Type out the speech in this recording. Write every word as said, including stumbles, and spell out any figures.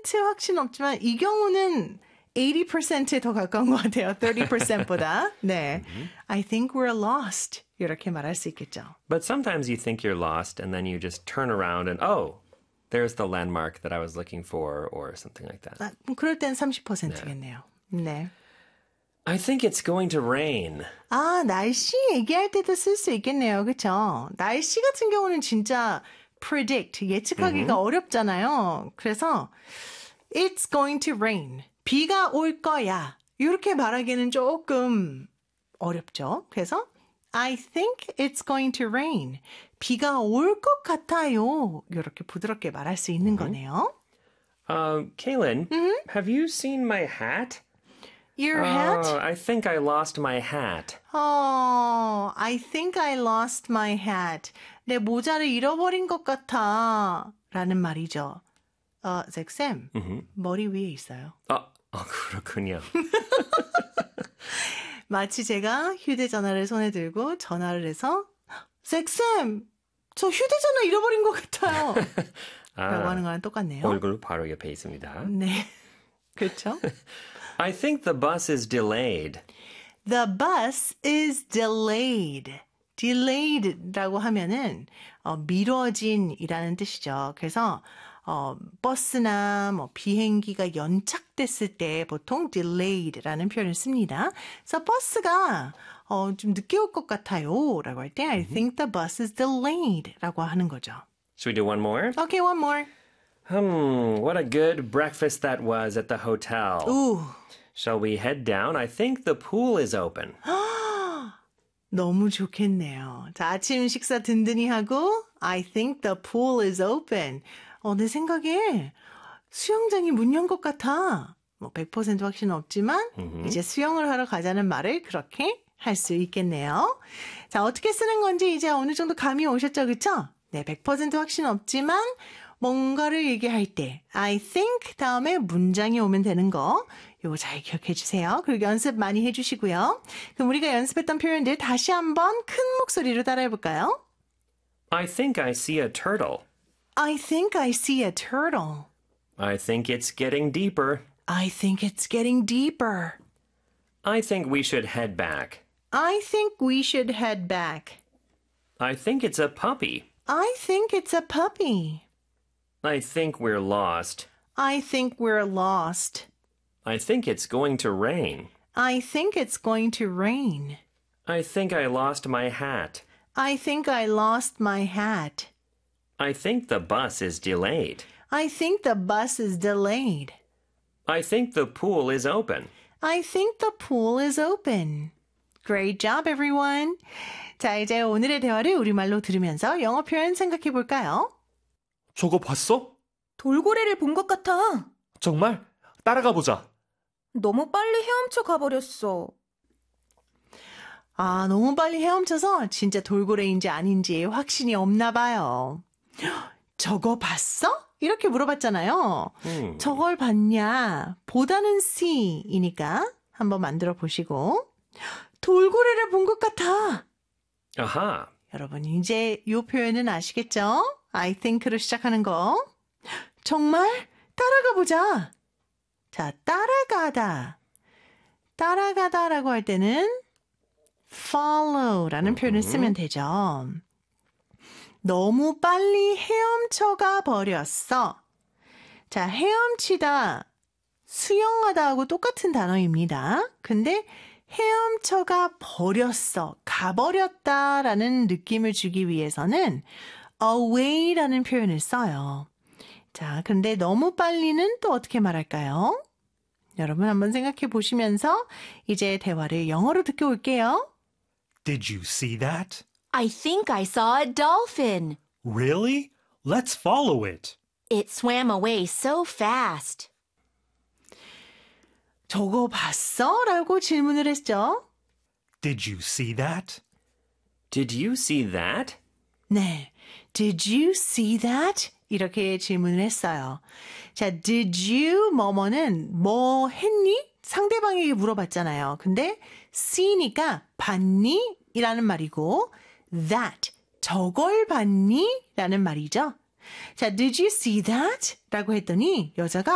퍼센트 확신 없지만 이 경우는 eighty percent에 더 가까운 것 같아요. thirty percent보다. 네. Mm-hmm. I think we're lost. 이렇게 말할 수 있겠죠. But sometimes you think you're lost and then you just turn around and oh, there's the landmark that I was looking for or something like that. 아, 그럴 땐 thirty percent겠네요. 네. 네. I think it's going to rain. 아, 날씨 얘기할 때도 쓸 수 있겠네요. 그렇죠? 날씨 같은 경우는 진짜 predict, 예측하기가 mm-hmm. 어렵잖아요. 그래서 it's going to rain. 비가 올 거야. 이렇게 말하기는 조금 어렵죠. 그래서 I think it's going to rain. 비가 올 것 같아요. 이렇게 부드럽게 말할 수 있는 mm-hmm. 거네요. Uh, Kaylin, mm-hmm. have you seen my hat? Your hat? Oh, I think I lost my hat. Oh, I think I lost my hat. 내 모자를 잃어버린 것 같아. 라는 말이죠. 어, 잭쌤, mm-hmm. 머리 위에 있어요. 아, 어, 그렇군요. 마치 제가 휴대전화를 손에 들고 전화를 해서 잭쌤, 저 휴대전화 잃어버린 것 같아요. 아, 라고 하는 거랑 똑같네요. 얼굴 바로 옆에 있습니다. 네, 그렇죠? I think the bus is delayed. The bus is delayed. delayed라고 하면은 어, 미뤄진이라는 뜻이죠. 그래서 어, 버스나 뭐 비행기가 연착됐을 때 보통 delayed라는 표현을 씁니다. 그래서 버스가 어, 좀 늦게 올 것 같아요. 라고 할 때 I think the bus is delayed 라고 하는 거죠. Should we do one more? Okay, one more. Hmm, what a good breakfast that was at the hotel. Ooh. Shall we head down? I think the pool is open. 너무 좋겠네요. 자, 아침 식사 든든히 하고 I think the pool is open. 어, 내 생각에 수영장이 문 연 것 같아. 뭐 one hundred percent 확신은 없지만 mm-hmm. 이제 수영을 하러 가자는 말을 그렇게 할 수 있겠네요. 자, 어떻게 쓰는 건지 이제 어느 정도 감이 오셨죠, 그렇죠? 네, one hundred percent 확신 없지만 뭔가를 얘기할 때 I think 다음에 문장이 오면 되는 거 요거 잘 기억해 주세요. 그리고 연습 많이 해주시고요. 그럼 우리가 연습했던 표현들 다시 한번 큰 목소리로 따라해 볼까요? I think I see a turtle. I think I see a turtle. I think it's getting deeper. I think it's getting deeper. I think we should head back. I think we should head back. I think it's a puppy. I think it's a puppy. I think we're lost. I think we're lost. I think it's going to rain. I think it's going to rain. I think I lost my hat. I think I lost my hat. I think the bus is delayed. I think the bus is delayed. I think the pool is open. I think the pool is open. Great job, everyone. 자, 이제 오늘의 대화를 우리말로 들으면서 영어 표현 생각해 볼까요? 저거 봤어? 돌고래를 본 것 같아. 정말? 따라가 보자. 너무 빨리 헤엄쳐 가버렸어. 아, 너무 빨리 헤엄쳐서 진짜 돌고래인지 아닌지 확신이 없나 봐요. 저거 봤어? 이렇게 물어봤잖아요. 음. 저걸 봤냐? 보다는 C이니까 한번 만들어 보시고 돌고래를 본 것 같아. 아하. 여러분 이제 이 표현은 아시겠죠? I think로 시작하는 거. 정말? 따라가 보자. 자, 따라가다. 따라가다라고 할 때는 follow라는 표현을 쓰면 되죠. 너무 빨리 헤엄쳐가 버렸어. 자, 헤엄치다, 수영하다하고 똑같은 단어입니다. 근데 헤엄쳐가 버렸어, 가버렸다라는 느낌을 주기 위해서는 away라는 표현을 써요. 자, 근데 너무 빨리는 또 어떻게 말할까요? 여러분 한번 생각해 보시면서 이제 대화를 영어로 듣고 올게요. Did you see that? I think I saw a dolphin. Really? Let's follow it. It swam away so fast. 저거 봤어? 라고 질문을 했죠. Did you see that? Did you see that? 네. Did you see that? 이렇게 질문을 했어요. 자, did you 뭐뭐는 뭐 했니? 상대방에게 물어봤잖아요. 근데 see니까 봤니? 이라는 말이고 that, 저걸 봤니? 라는 말이죠. 자, did you see that? 라고 했더니 여자가